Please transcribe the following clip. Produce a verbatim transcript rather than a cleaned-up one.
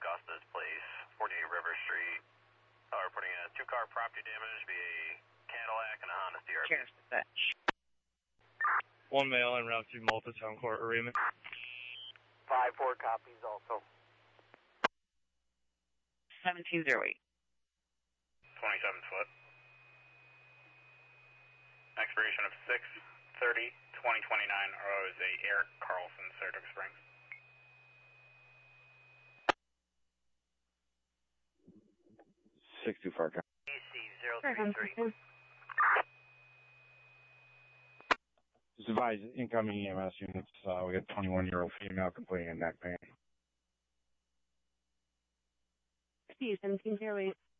Augustus Place, forty-eight River Street. Uh, reporting a two-car property damage via a Cadillac and a Honda C R V. Cheers, bitch. One male en route to Malta Town Court arraignment. Five four copies also. seventeen oh eight. twenty-seven foot. Expiration of six thirty twenty twenty-nine. Jose Eric Carlson, Saratoga Springs. six two four. E C zero three three. Just advise incoming E M S units. Uh, we got a twenty-one-year-old female complaining of neck pain. seventeen oh eight.